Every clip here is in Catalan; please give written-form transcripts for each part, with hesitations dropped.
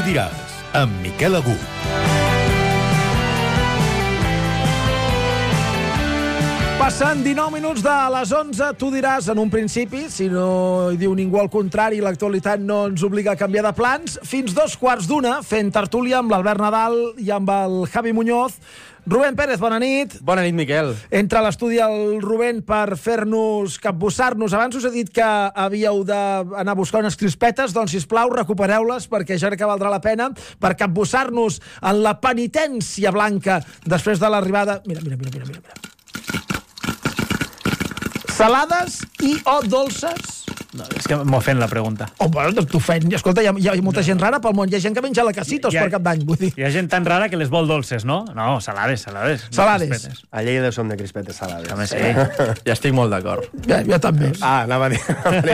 diràs, amb Miquel Agut. Passen 19 minuts de les 11, tu diràs en un principi, si no hi diu ningú al contrari, l'actualitat no ens obliga a canviar de plans, fins 2:15, fent tertúlia amb l'Albert Nadal i amb el Javi Muñoz. Rubén Pérez, bona nit. Bona nit, Miquel. Entra a l'estudi el Rubén per fer-nos capbussar-nos. Abans us he dit que havíeu d'anar a buscar unes crispetes, doncs, sisplau, recupereu-les, perquè ja que valdrà la pena, per capbussar-nos en la penitència blanca després de l'arribada... Mira. Salades i o dolces? No, és que m'ofèn la pregunta. Bueno, t'ofèn. Escolta, hi ha molta gent rara pel món. Hi ha gent que menja lacasitos per Cap d'Any, vull dir. Hi ha gent tan rara que les vol dolces, no? No, salades. Salades. A Lleida som de crispetes salades. Home, sí. Ja estic molt d'acord. Jo també. Anava a dir...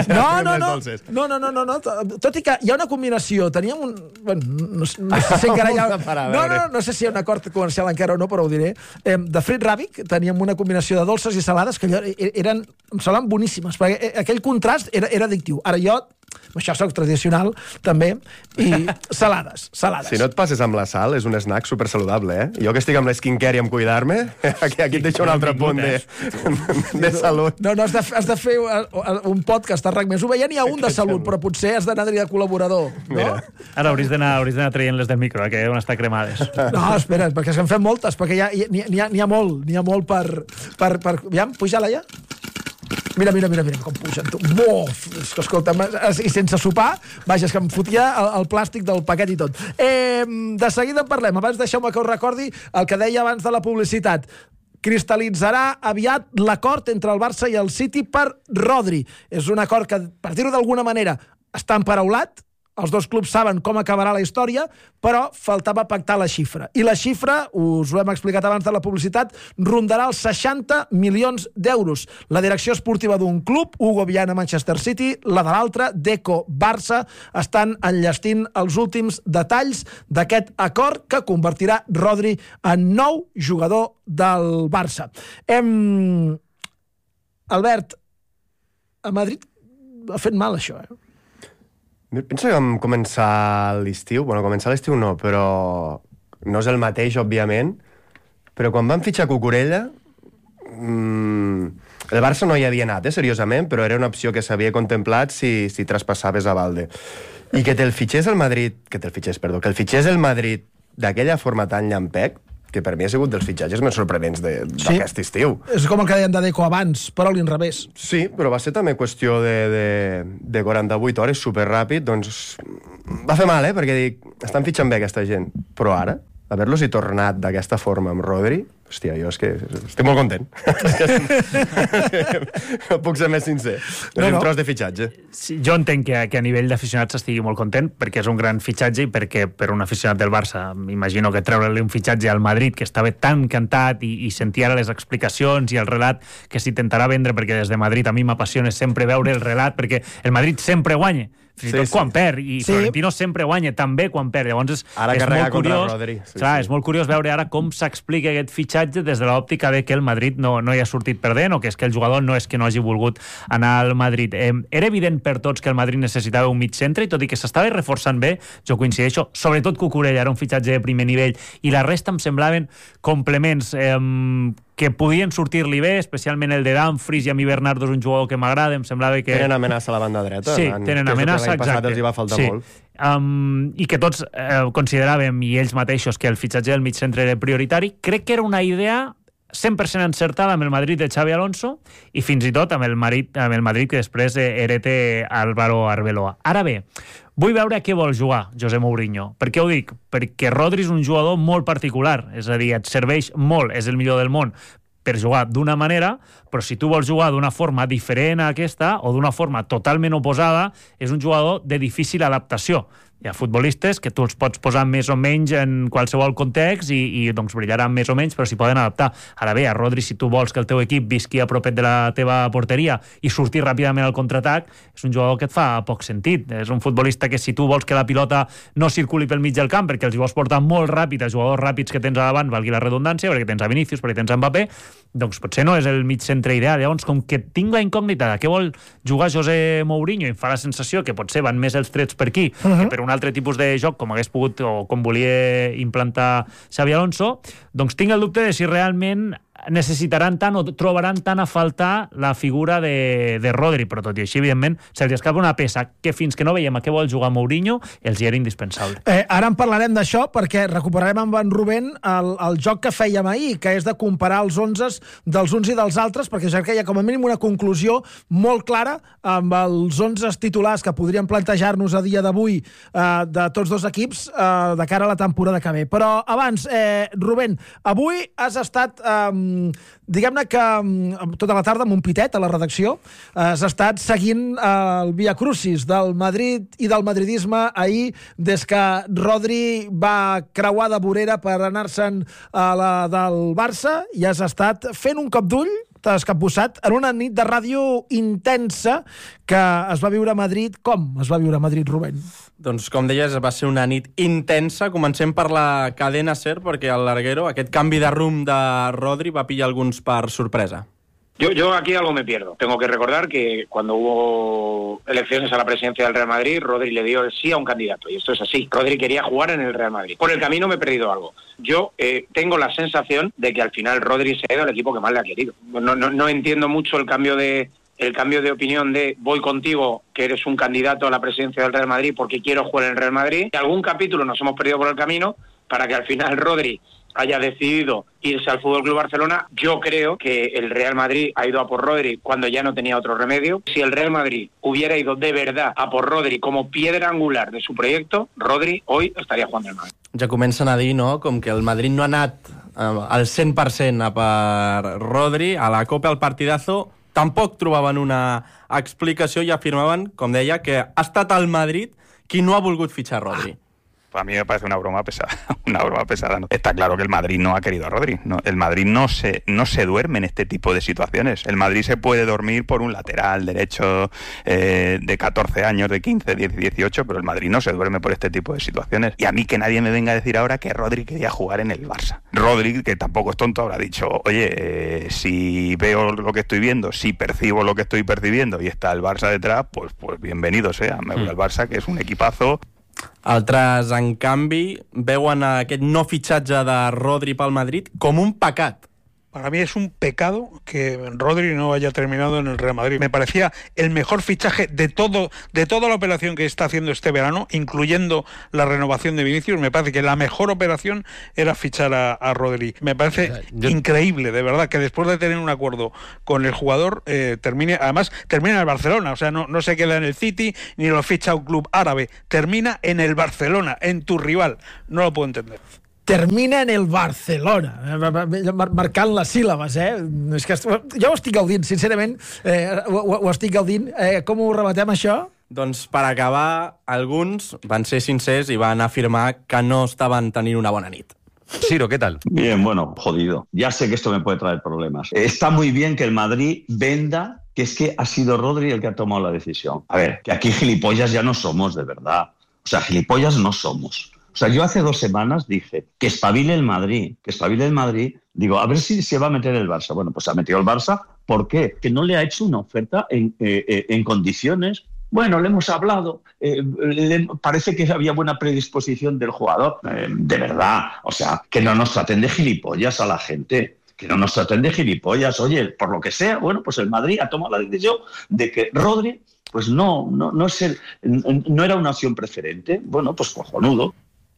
No. Tot i que hi ha una combinació. Teníem un... Bueno, no sé si encara hi ha... No sé si hi ha un acord comercial encara o no, però ho diré. De Frit Ràbic teníem una combinació de dolces i salades que eren... Em semblaven boníssimes, perquè aquell contrast era addictiu. Ara jo, això soc tradicional, també, i salades. Si no et passes amb la sal, és un snack supersaludable, eh? Jo que estic amb l'esquincare i amb cuidar-me, aquí et deixo un altre punt de salut. No, has de fer un podcast a RAC més. Ho veia, n'hi ha un de salut, però potser has d'anar-hi de col·laborador, no? Ara hauries d'anar traient-les del micro, que deuen estar cremades. No, espera, perquè se'n fem moltes, perquè n'hi ha molt per... Aviam, puja-la ja? Mira com pugen. Bof! Escolta'm, i sense sopar, vaja, és que em fotia el plàstic del paquet i tot. De seguida en parlem. Abans deixeu-me que us recordi el que deia abans de la publicitat. Cristal·litzarà aviat l'acord entre el Barça i el City per Rodri. És un acord que, per dir-ho d'alguna manera, està emparaulat. Els dos clubs saben com acabarà la història, però faltava pactar la xifra. I la xifra, us ho hem explicat abans de la publicitat, rondarà els 60 milions d'euros. La direcció esportiva d'un club, Hugo Viana, Manchester City, la de l'altre, Deco, Barça, estan enllestint els últims detalls d'aquest acord que convertirà Rodri en nou jugador del Barça. Albert, a Madrid ha fet mal això, Penso que vam començar l'estiu, no, però no és el mateix, òbviament, però quan van fitxar Cucurella, el Barça no hi havia anat, seriosament, però era una opció que s'havia contemplat si traspassaves a Valde. I que el fitxés el Madrid d'aquella forma tan llampec, que per mi ha sigut dels fitxatges més sorprenents d'aquest estiu. És com el que deien de Deco abans, però a l'inrevés. Sí, però va ser també qüestió de 48 hores, superràpid, doncs va fer mal, perquè dic, estan fitxant bé aquesta gent, però ara, haver-los-hi tornat d'aquesta forma amb Rodri, hòstia, jo és que estic molt content. No puc ser més sincer. És un tros de fitxatge. Sí, jo entenc que a nivell d'aficionats estigui molt content, perquè és un gran fitxatge i perquè per un aficionat del Barça, m'imagino que treure-li un fitxatge al Madrid, que estava tan cantat i sentia ara les explicacions i el relat que s'intentarà vendre, perquè des de Madrid a mi m'apassiona sempre veure el relat, perquè el Madrid sempre guanya, fins i tot quan perd, i Florentino sempre guanya, també quan perd. Llavors és molt curiós, és molt curiós veure ara com s'explica aquest fitxatge des de l'òptica de que el Madrid no hi ha sortit perdent, o que és que el jugador no és que no hagi volgut anar al Madrid. Era evident per tots que el Madrid necessitava un mig centre, i tot i que s'estava reforçant bé, jo coincideixo, sobretot Cucurella era un fitxatge de primer nivell, i la resta em semblaven complements que podien sortir-li bé, especialment el de Dumfries, i a mi Bernardo és un jugador que m'agrada, em semblava que... Tenen amenaça a la banda dreta. Sí, tenen amenaça, exacte. Els hi va faltar molt. I que tots consideràvem, i ells mateixos, que el fitxatge del mig centre era prioritari. Crec que era una idea 100% encertada amb el Madrid de Xavi Alonso, i fins i tot amb el Madrid que després herete Álvaro Arbeloa. Ara bé, vull veure a què vol jugar José Mourinho. Per què ho dic? Perquè Rodri és un jugador molt particular, és a dir, et serveix molt, és el millor del món per jugar d'una manera, però si tu vols jugar d'una forma diferent a aquesta, o d'una forma totalment oposada, és un jugador de difícil adaptació. Hi ha futbolistes que tu els pots posar més o menys en qualsevol context i doncs brillaran més o menys, però s'hi poden adaptar. Ara bé, a Rodri, si tu vols que el teu equip visqui a propet de la teva porteria i sortir ràpidament al contraatac, és un jugador que et fa poc sentit. És un futbolista que si tu vols que la pilota no circuli pel mig del camp perquè els hi vols portar molt ràpid a jugadors ràpids que tens a davant, valgui la redundància, perquè tens a Vinícius, perquè tens a Mbappé, doncs potser no és el mig centre ideal. Llavors, com que tinc la incògnita de què vol jugar José Mourinho, i em fa la sensació que potser van més els trets per aquí que per una altre tipus de joc com hagués pogut o com volia implantar Xabi Alonso, doncs tinc el dubte de si realment necessitaran tant o trobaran tant a faltar la figura de Rodri, però tot i així, evidentment, se'ls escapa una peça que fins que no veiem a què vol jugar Mourinho, els hi era indispensable. Ara en parlarem d'això perquè recuperarem amb en Rubén el joc que fèiem ahir, que és de comparar els 11 dels uns i dels altres, perquè ja que hi ha com a mínim una conclusió molt clara amb els 11 titulars que podríem plantejar-nos a dia d'avui de tots dos equips de cara a la temporada que ve. Però abans, Rubén, avui has estat diguem-ne que tota la tarda amb un pitet a la redacció has estat seguint el Via Crucis del Madrid i del madridisme ahir des que Rodri va creuar de vorera per anar-se'n a la del Barça i has estat fent un cop d'ull, t'has capbussat en una nit de ràdio intensa que es va viure a Madrid. Com es va viure a Madrid, Rubén? Doncs, com deies, va ser una nit intensa. Comencem per la cadena SER, perquè al larguero aquest canvi de rumb de Rodri va pillar alguns per sorpresa. Yo aquí algo me pierdo. Tengo que recordar que cuando hubo elecciones a la presidencia del Real Madrid, Rodri le dio el sí a un candidato, y esto es así. Rodri quería jugar en el Real Madrid. Por el camino me he perdido algo. Yo tengo la sensación de que al final Rodri se ha ido al equipo que más le ha querido. No entiendo mucho el cambio de opinión de voy contigo, que eres un candidato a la presidencia del Real Madrid porque quiero jugar en el Real Madrid. En algún capítulo nos hemos perdido por el camino para que al final Rodri haya decidido irse al FC Barcelona. Yo creo que el Real Madrid ha ido a por Rodri cuando ya no tenía otro remedio. Si el Real Madrid hubiera ido de verdad a por Rodri como piedra angular de su proyecto, Rodri hoy estaría jugando en el Madrid. Ja comencen a dir, no?, com que el Madrid no ha anat al 100% a per Rodri, a la Copa, al partidazo, tampoc trobaven una explicació i afirmaven, com deia, que ha estat el Madrid qui no ha volgut fitxar Rodri. A mí me parece una broma pesada, ¿no? Está claro que el Madrid no ha querido a Rodri, ¿no? El Madrid no se duerme en este tipo de situaciones. El Madrid se puede dormir por un lateral derecho de 14 años, de 15, 18, pero el Madrid no se duerme por este tipo de situaciones. Y a mí que nadie me venga a decir ahora que Rodri quería jugar en el Barça. Rodri, que tampoco es tonto, habrá dicho, oye, si veo lo que estoy viendo, si percibo lo que estoy percibiendo y está el Barça detrás, pues bienvenido sea. Me voy al Barça, que és un equipazo. Altres, en canvi, veuen aquest no fitxatge de Rodri pel Madrid com un pecat. Para mí es un pecado que Rodri no haya terminado en el Real Madrid. Me parecía el mejor fichaje de toda la operación que está haciendo este verano, incluyendo la renovación de Vinicius. Me parece que la mejor operación era fichar a Rodri. Me parece increíble, de verdad, que después de tener un acuerdo con el jugador, termine en el Barcelona. O sea, no se queda en el City ni lo ficha un club árabe. Termina en el Barcelona, en tu rival. No lo puedo entender. Termina en el Barcelona, marcant les síl·labes, És que jo ho estic gaudint, sincerament, ho estic gaudint. Com ho rebatem, això? Doncs, per acabar, alguns van ser sincers i van afirmar que no estaven tenint una bona nit. Ciro, ¿qué tal? Bien, bueno, jodido. Ya sé que esto me puede traer problemas. Está muy bien que el Madrid venda que es que ha sido Rodri el que ha tomado la decisión. A ver, que aquí gilipollas ya no somos, de verdad. O sea, gilipollas no somos. O sea, yo hace 2 semanas dije que espabile el Madrid. Digo, a ver si se va a meter el Barça. Bueno, pues se ha metido el Barça. ¿Por qué? Que no le ha hecho una oferta en condiciones. Bueno, le hemos hablado. Parece que había buena predisposición del jugador. De verdad, o sea, que no nos traten de gilipollas a la gente. Que no nos traten de gilipollas. Oye, por lo que sea, bueno, pues el Madrid ha tomado la decisión de que Rodri, pues no era una opción preferente. Bueno, pues cojonudo.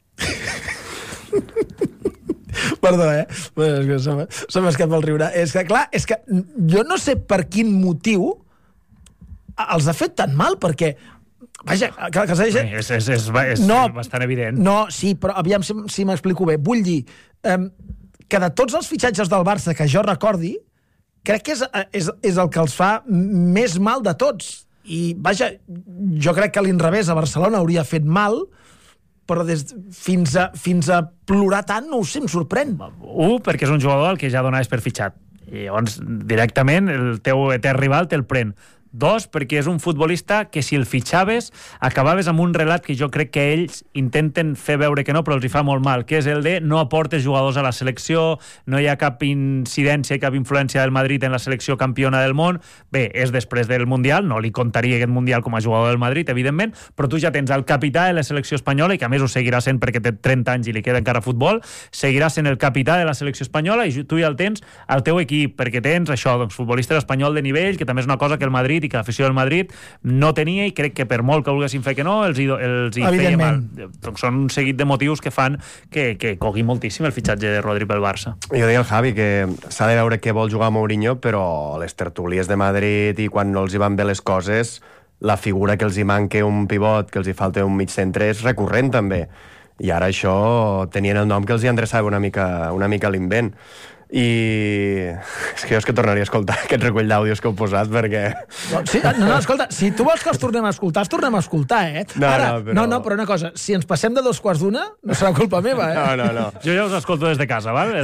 Perdó, se m'escapa el riure. És que, clar, jo no sé per quin motiu els ha fet tan mal, perquè vaja, que s'ha dit... És bastant evident. No, sí, però aviam si m'explico bé. Vull dir que de tots els fitxatges del Barça que jo recordi, crec que és el que els fa més mal de tots. I, vaja, jo crec que a l'inrevés a Barcelona hauria fet mal, però fins a plorar tant, no ho sé, em sorprèn. Perquè és un jugador al que ja donaves per fitxat. I llavors, directament, el teu etern rival te'l pren. 2, perquè és un futbolista que si el fitxaves acabaves amb un relat que jo crec que ells intenten fer veure que no, però els hi fa molt mal, que és el de no aportes jugadors a la selecció, no hi ha cap incidència i cap influència del Madrid en la selecció campiona del món. Bé, és després del Mundial, no li contaria aquest Mundial com a jugador del Madrid, evidentment, però tu ja tens el capità de la selecció espanyola, i que a més ho seguirà sent perquè té 30 anys i li queda encara futbol, seguirà sent el capità de la selecció espanyola, i tu ja el tens al teu equip, perquè tens això, doncs, futbolista espanyol de nivell, que també és una cosa que el Madrid i que l'afició del Madrid no tenia, i crec que per molt que volguessin fer que no, els hi feia mal. Donc són un seguit de motius que fan que cogui moltíssim el fitxatge de Rodri pel Barça. Jo deia al Javi que s'ha de veure què vol jugar Mourinho, però les tertúlies de Madrid i quan no els hi van bé les coses, la figura que els hi manca un pivot, que els hi falta un mig centre, és recurrent també. I ara això tenien el nom que els hi endreçava una mica l'invent. I és que jo tornaria a escoltar aquest recull d'àudios que heu posat perquè... Escolta, si tu vols que els tornem a escoltar, No, però una cosa, si ens passem de 2:15, no serà culpa meva, No. Jo ja us escolto des de casa, val?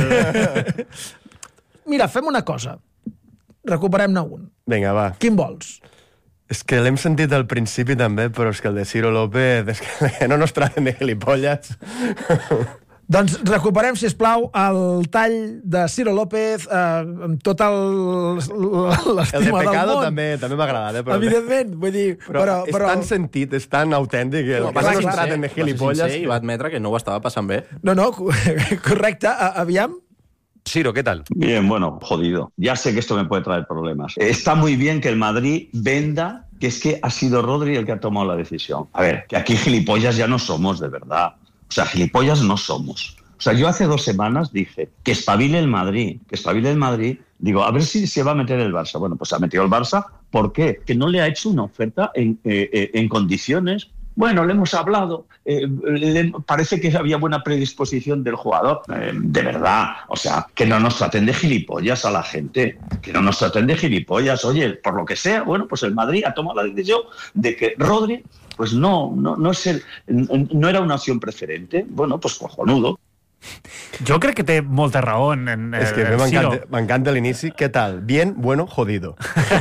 Mira, fem una cosa. Recuperem-ne un. Vinga, va. Quin vols? És que l'hem sentit al principi també, però és que el de Ciro López, és que no nos traten de gilipollas. Doncs recuperem, sisplau, el tall de Ciro López amb tot l'estima del món. El de Pecado també m'ha agradat, però... Evidentment, vull dir... Però és tan sentit, és tan autèntic, que no nos traten de gilipollas. I va admetre que no ho estava passant bé. No, correcte. Aviam. Ciro, ¿qué tal? Bien, bueno, jodido. Ya sé que esto me puede traer problemas. Está muy bien que el Madrid venda que es que ha sido Rodri el que ha tomado la decisión. A ver, que aquí gilipollas ya no somos, de verdad. O sea, gilipollas no somos. O sea, yo hace 2 semanas dije que espabile el Madrid. Digo, a ver si se va a meter el Barça. Bueno, pues se ha metido el Barça. ¿Por qué? Que no le ha hecho una oferta en condiciones. Bueno, le hemos hablado, parece que había buena predisposición del jugador. De verdad, o sea, que no nos traten de gilipollas a la gente, Oye, por lo que sea, bueno, pues el Madrid ha tomado la decisión de que Rodri, pues no era una opción preferente. Bueno, pues cojonudo. Jo crec que té molta raó en és que m'encanta l'inici. Què tal? Bien, bueno, jodido.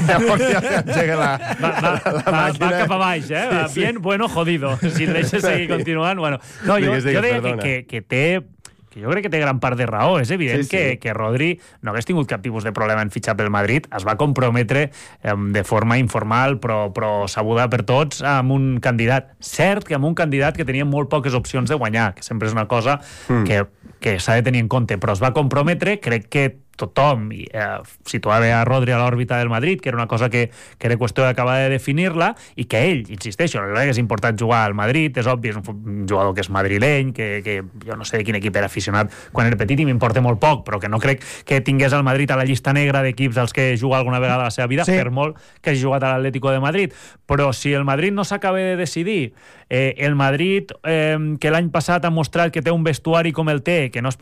Va cap a baix, eh? Bien, bueno, jodido. Si el deixes seguir continuant, bueno. No, jo deia que té... que jo crec que té gran part de raó. És evident que Rodri no hagués tingut cap tipus de problema en fitxar pel Madrid. Es va comprometre de forma informal, però sabuda per tots, amb un candidat. Cert que amb un candidat que tenia molt poques opcions de guanyar, que sempre és una cosa que s'ha de tenir en compte, però es va comprometre. Crec que tothom situava a Rodri a l'òrbita del Madrid, que era una cosa que era qüestió d'acabar de definir-la, i que ell, insisteixo, no és important jugar al Madrid, és obvi, és un jugador que és madrileny, que jo no sé de quin equip era aficionat quan era petit i m'importa molt poc, però que no crec que tingués el Madrid a la llista negra d'equips als que juga alguna vegada a la seva vida, per molt que hagi jugat a l'Atlético de Madrid. Però si el Madrid no s'acaba de decidir, el Madrid que l'any passat ha mostrat que té un vestuari com el té, que no és